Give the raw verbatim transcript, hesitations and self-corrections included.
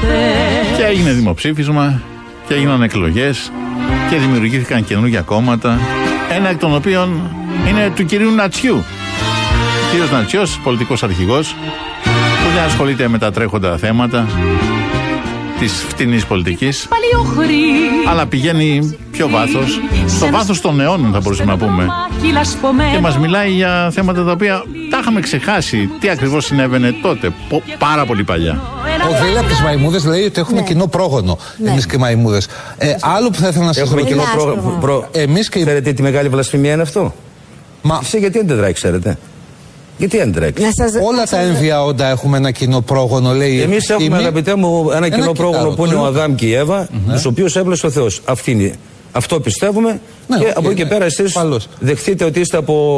Και έγινε δημοψήφισμα και έγιναν εκλογές και δημιουργήθηκαν καινούργια κόμματα. Ένα εκ των οποίων είναι του κυρίου Νατσιού. Ο κύριος Νατσιός, πολιτικός αρχηγός, που δεν ασχολείται με τα τρέχοντα θέματα της φτηνής πολιτικής, αλλά πηγαίνει πιο βάθος, στο βάθος των αιώνων θα μπορούσαμε να πούμε, και μας μιλάει για θέματα τα οποία τα είχαμε ξεχάσει τι ακριβώς συνέβαινε τότε, πάρα πολύ παλιά. Ο Δήλα από τις μαϊμούδες λέει ότι έχουμε ναι. κοινό πρόγονο. Ναι. Εμείς και οι μαϊμούδες. Ε, άλλο που θα ήθελα να σας έχουμε κοινό πρόγονο. Προ... Εμείς και... Ξέρετε τι μεγάλη βλασφημία είναι αυτό? Μα... Εσύ γιατί δεν τρέχει, ξέρετε? Γιατί δεν τρέχει? Σας... Όλα τα έμβια όντα έχουμε ένα κοινό πρόγονο, λέει. Εμείς έχουμε, ημί... αγαπητέ μου, ένα, ένα κοινό πρόγονο που είναι ο Αδάμ και η Εύα, mm-hmm. τους οποίους έβλεψε ο Θεός. Αυτή είναι. Αυτό πιστεύουμε ναι, και okay, από εκεί και ναι. πέρα εσείς δεχτείτε ότι είστε από